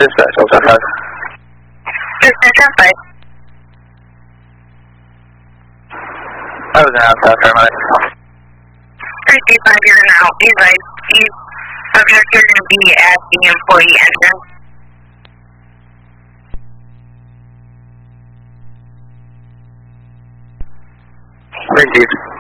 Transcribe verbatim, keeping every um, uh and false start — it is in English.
dispatch, I'll ten five. Dispatch ten five. I was an outside paramedic. three three five, you're now. He's like, he's subject you're going to be at the employee entrance. Thank you.